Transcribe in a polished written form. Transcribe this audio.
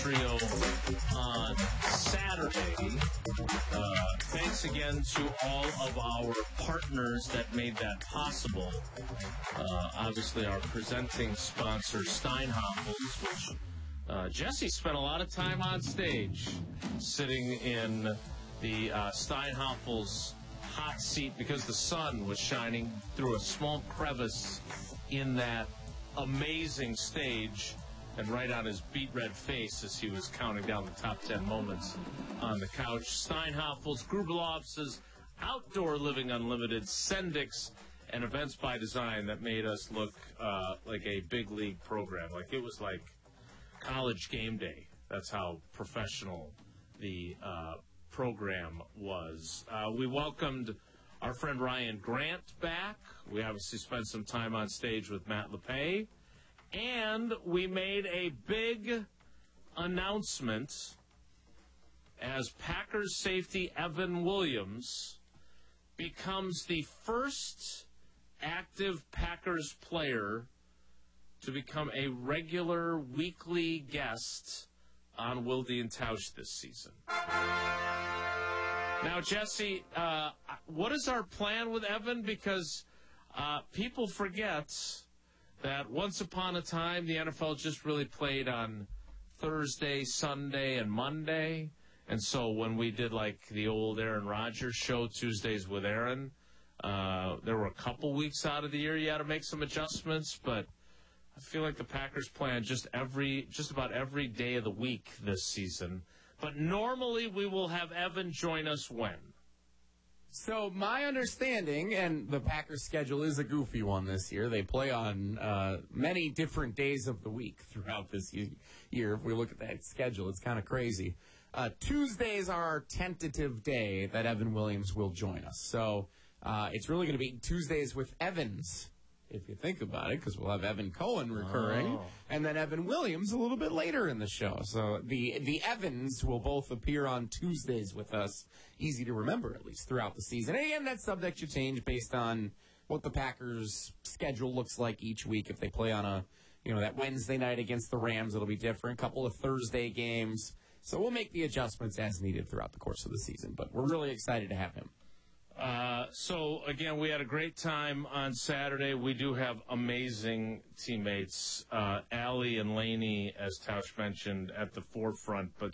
Trio on Saturday. Thanks again to all of our partners that made that possible. Obviously, our presenting sponsor, Steinhoffels, which Jesse spent a lot of time on stage sitting in the Steinhoffels hot seat because the sun was shining through a small crevice in that amazing stage and right on his beet red face as he was counting down the top 10 moments on the couch. Steinhoffels, Grubelov's Outdoor Living Unlimited, Sendix, and Events by Design that made us look like a big league program. Like it was like college game day. That's how professional the program was. We welcomed our friend Ryan Grant back. We obviously spent some time on stage with Matt LePay. And we made a big announcement as Packers safety Evan Williams becomes the first active Packers player to become a regular weekly guest on Wilde and Tausch this season. Now, Jesse, what is our plan with Evan? Because people forget that once upon a time, the NFL just really played on Thursday, Sunday, and Monday. And so when we did, like, the old Aaron Rodgers show, Tuesdays with Aaron, there were a couple weeks out of the year you had to make some adjustments. But I feel like the Packers plan just about every day of the week this season. But normally we will have Evan join us when? So my understanding, and the Packers' schedule is a goofy one this year. They play on many different days of the week throughout this year. If we look at that schedule, it's kind of crazy. Tuesdays are our tentative day that Evan Williams will join us. So it's really going to be Tuesdays with Evans, if you think about it, because we'll have Evan Cohen recurring, and then Evan Williams a little bit later in the show. So the Evans will both appear on Tuesdays with us. Easy to remember, at least, throughout the season. And again, that's subject to change based on what the Packers' schedule looks like each week. If they play on that Wednesday night against the Rams, it'll be different. A couple of Thursday games. So we'll make the adjustments as needed throughout the course of the season. But we're really excited to have him. So, again, we had a great time on Saturday. We do have amazing teammates. Allie and Laney, as Tausch mentioned, at the forefront. But